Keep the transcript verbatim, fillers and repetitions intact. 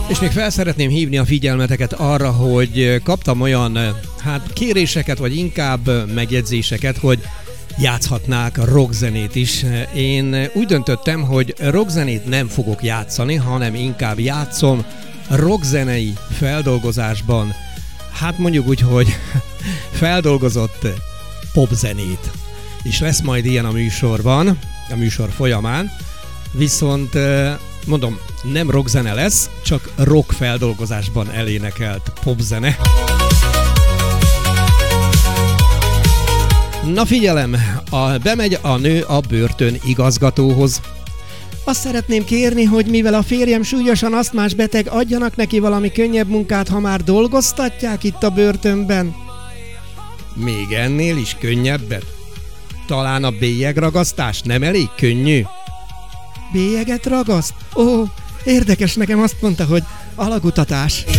És még fel szeretném hívni a figyelmeteket arra, hogy kaptam olyan hát kéréseket, vagy inkább megjegyzéseket, hogy játszhatnák a rockzenét is. Én úgy döntöttem, hogy rockzenét nem fogok játszani, hanem inkább játszom rockzenei feldolgozásban, hát mondjuk úgy, hogy feldolgozott popzenét. És lesz majd ilyen a műsorban, a műsor folyamán, viszont mondom, nem rockzene lesz, csak rock feldolgozásban elénekelt popzene. Na figyelem, a, bemegy a nő a börtön igazgatóhoz. Azt szeretném kérni, hogy mivel a férjem súlyosan asztmás beteg, adjanak neki valami könnyebb munkát, ha már dolgoztatják itt a börtönben. Még ennél is könnyebbet? Talán a bélyegragasztás nem elég könnyű? Bélyeget ragaszt? Ó, érdekes, nekem azt mondta, hogy alagutatás.